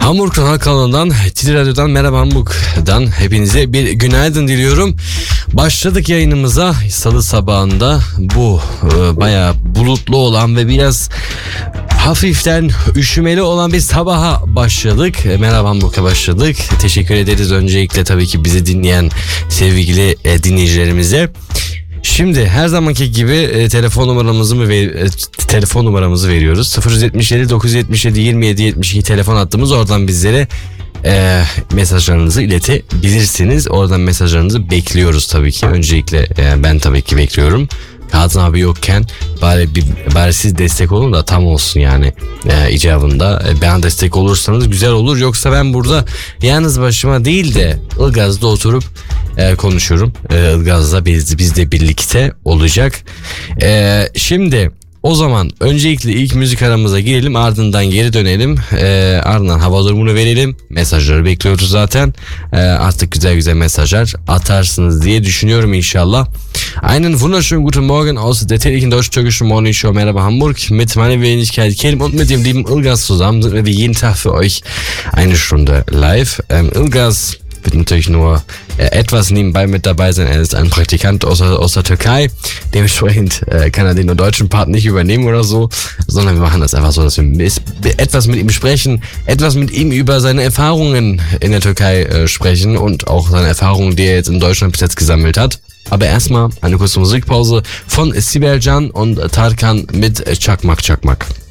Hamburg Kanal kanalından, Tili Radyo'dan, Merhaba Hamburg'dan hepinize bir günaydın diliyorum. Başladık yayınımıza salı sabahında bu bayağı bulutlu olan ve biraz hafiften üşümeli olan bir sabaha başladık. Merhaba Hamburg'a başladık. Teşekkür ederiz öncelikle tabii ki bizi dinleyen sevgili dinleyicilerimize. Şimdi her zamanki gibi telefon numaramızı veriyoruz. 077 977 27 72 telefon hattımız, oradan bizlere mesajlarınızı iletebilirsiniz. Oradan mesajlarınızı bekliyoruz tabii ki. Öncelikle ben tabii ki bekliyorum. Kazım abi yokken bari siz destek olun da tam olsun yani icabında. Bana destek olursanız güzel olur. Yoksa ben burada yalnız başıma değil de Ilgaz'da oturup konuşurum. Ilgaz'da biz de birlikte olacak. Şimdi o zaman öncelikle ilk müzik aramıza girelim, ardından geri dönelim, ardından hava durumunu verelim. Mesajları bekliyoruz zaten. Artık güzel mesajlar atarsınız diye düşünüyorum inşallah. Einen wunderschönen guten Morgen aus der täglichen deutsch-türkischen Morning Show Merhaba Hamburg mit meiner Wenigkeit Kerim und mit dem lieben Ilgaz zusammen sind wir wie jeden Tag für euch eine Stunde live. Ilgaz wird natürlich nur etwas nebenbei mit dabei sein. Er ist ein Praktikant aus der Türkei. Dementsprechend kann er den deutschen Part nicht übernehmen oder so, sondern wir machen das einfach so, dass wir etwas mit ihm sprechen, etwas mit ihm über seine Erfahrungen in der Türkei sprechen und auch seine Erfahrungen, die er jetzt in Deutschland bis jetzt gesammelt hat. Aber erstmal eine kurze Musikpause von Sibel Can und Tarkan mit Çakmak Çakmak.